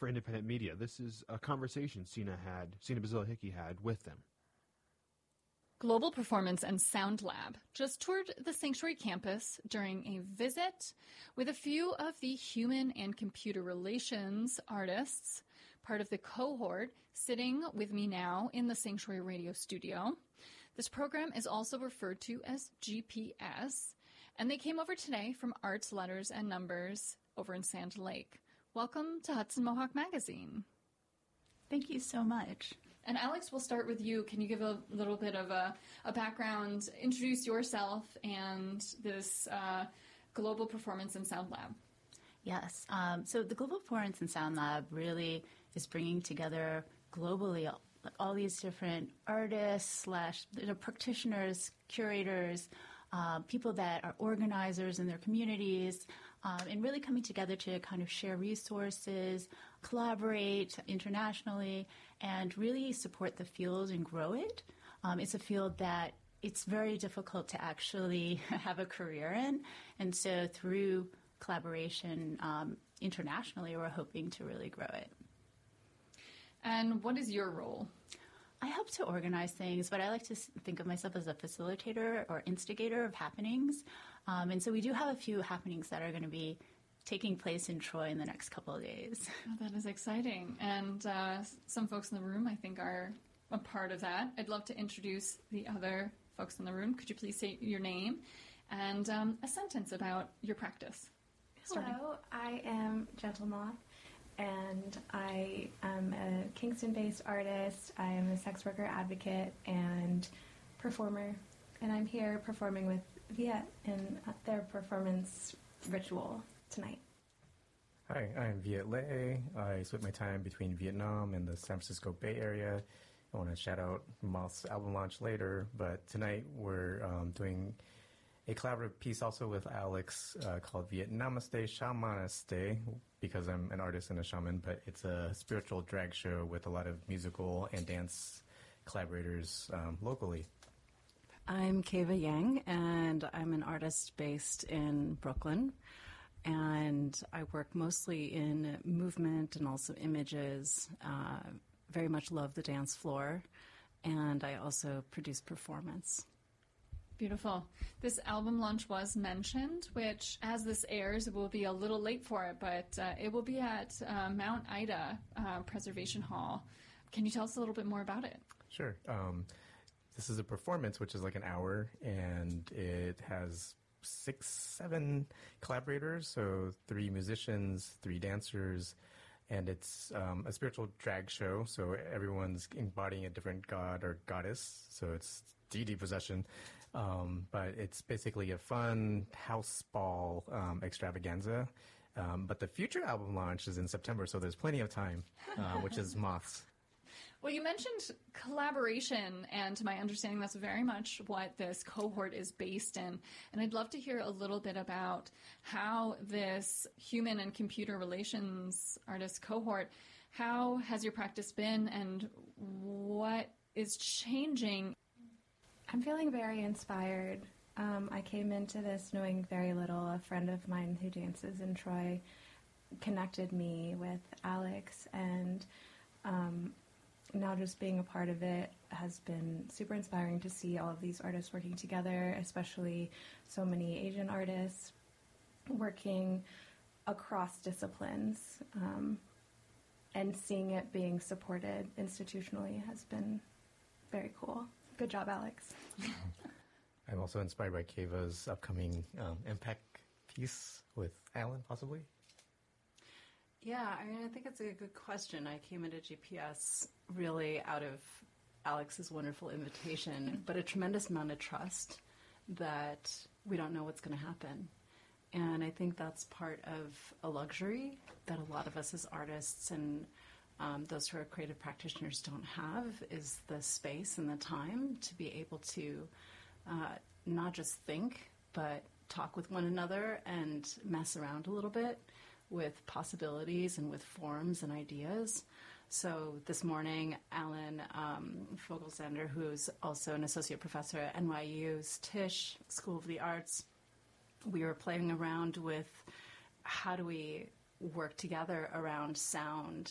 for independent media. This is a conversation Sina Bazilla Hickey had with them. Global Performance and Sound Lab just toured the Sanctuary campus during a visit with a few of the human and computer relations artists, part of the cohort sitting with me now in the Sanctuary Radio studio. This program is also referred to as GPS, and they came over today from Arts, Letters, and Numbers over in Sand Lake. Welcome to Hudson Mohawk Magazine. Thank you so much. And Alex, we'll start with you. Can you give a little bit of a background, introduce yourself and this Global Performance and Sound Lab? Yes. So the Global Performance and Sound Lab really is bringing together globally all these different artists / practitioners, curators, people that are organizers in their communities, and really coming together to kind of share resources, collaborate internationally, and really support the field and grow it. It's a field that it's very difficult to actually have a career in, and so through collaboration internationally, we're hoping to really grow it. And what is your role? I help to organize things, but I like to think of myself as a facilitator or instigator of happenings. And so we do have a few happenings that are going to be taking place in Troy in the next couple of days. Oh, that is exciting. And some folks in the room, I think, are a part of that. I'd love to introduce the other folks in the room. Could you please say your name and a sentence about your practice? Hello, I am Gentle Moth, and I am a Kingston-based artist. I am a sex worker advocate and performer, and I'm here performing with Viet in their performance ritual tonight. Hi, I'm Viet Le. I split my time between Vietnam and the San Francisco Bay Area. I want to shout out Moth's album launch later, but tonight we're doing a collaborative piece also with Alex called Vietnamiste Shamaniste, because I'm an artist and a shaman, but it's a spiritual drag show with a lot of musical and dance collaborators locally. I'm Keva Yang, and I'm an artist based in Brooklyn, and I work mostly in movement and also images. Very much love the dance floor, and I also produce performance. Beautiful. This album launch was mentioned, which, as this airs, it will be a little late for it, but it will be at Mount Ida Preservation Hall. Can you tell us a little bit more about it? Sure. This is a performance, which is like an hour, and it has 6-7 collaborators, so 3 musicians, 3 dancers, and it's a spiritual drag show, so everyone's embodying a different god or goddess, so it's deity possession, but it's basically a fun house ball extravaganza. But the future album launch is in September, so there's plenty of time, which is Moths. Well, you mentioned collaboration, and to my understanding, that's very much what this cohort is based in. And I'd love to hear a little bit about how this human and computer relations artist cohort, how has your practice been, and what is changing? I'm feeling very inspired. I came into this knowing very little. A friend of mine who dances in Troy connected me with Alex, and now just being a part of it has been super inspiring to see all of these artists working together, especially so many Asian artists working across disciplines, and seeing it being supported institutionally has been very cool. Good job, Alex. I'm also inspired by Keva's upcoming Impact piece with Alan, possibly. Yeah, I mean, I think it's a good question. I came into GPS really out of Alex's wonderful invitation, but a tremendous amount of trust that we don't know what's going to happen. And I think that's part of a luxury that a lot of us as artists and those who are creative practitioners don't have, is the space and the time to be able to not just think, but talk with one another and mess around a little bit with possibilities and with forms and ideas. So this morning, Alan Fogelsender, who's also an associate professor at NYU's Tisch School of the Arts, we were playing around with how do we work together around sound